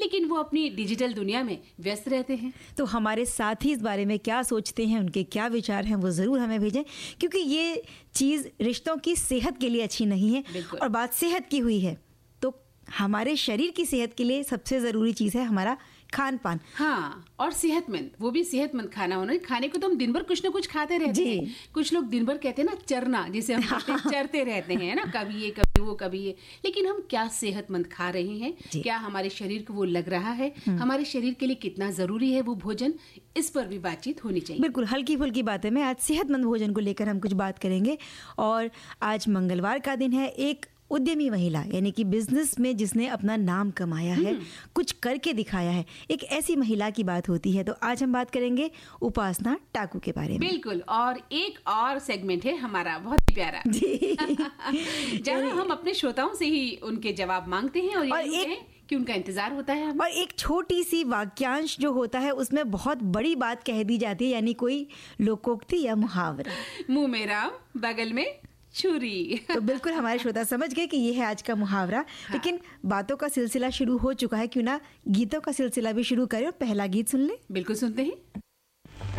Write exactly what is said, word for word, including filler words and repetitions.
लेकिन वो अपनी डिजिटल दुनिया में व्यस्त रहते हैं। तो हमारे साथी इस बारे में क्या सोचते हैं, उनके क्या विचार हैं, वो ज़रूर हमें भेजें, क्योंकि ये चीज़ रिश्तों की सेहत के लिए अच्छी नहीं है। और बात सेहत की हुई है तो हमारे शरीर की सेहत के लिए सबसे ज़रूरी चीज़ है हमारा खान पान। हाँ, और सेहतमंद, वो भी सेहतमंद खाना होना। खाने को तो हम दिन भर कुछ ना कुछ खाते रहते हैं। कुछ लोग दिन भर कहते हैं ना चरना, जिसे हम कहते हैं, चरते रहते हैं ना, कभी ये कभी वो कभी ये। लेकिन हम क्या सेहतमंद खा रहे हैं, क्या हमारे शरीर को वो लग रहा है, हमारे शरीर के लिए कितना जरूरी है वो भोजन, इस पर भी बातचीत होनी चाहिए। बिल्कुल हल्की फुल्की बातें में आज सेहतमंद भोजन को लेकर हम कुछ बात करेंगे। और आज मंगलवार का दिन है। एक उद्यमी महिला यानी कि बिजनेस में जिसने अपना नाम कमाया है, कुछ करके दिखाया है, एक ऐसी महिला की बात होती है। तो आज हम बात करेंगे उपासना टाकू के बारे में। बिल्कुल, और एक और सेगमेंट है हमारा बहुत प्यारा जहाँ हम अपने श्रोताओं से ही उनके जवाब मांगते हैं और, और एक कि उनका इंतजार होता है हमें। और एक छोटी सी वाक्यांश जो होता है उसमें बहुत बड़ी बात कह दी जाती है, यानी कोई लोकोक्ति या मुहावरा। मुंह में राम बगल में छुरी। तो बिल्कुल हमारे श्रोता समझ गए कि ये है आज का मुहावरा। हाँ। लेकिन बातों का सिलसिला शुरू हो चुका है, क्यों ना गीतों का सिलसिला भी शुरू करें और पहला गीत सुन ले। बिल्कुल सुनते हैं।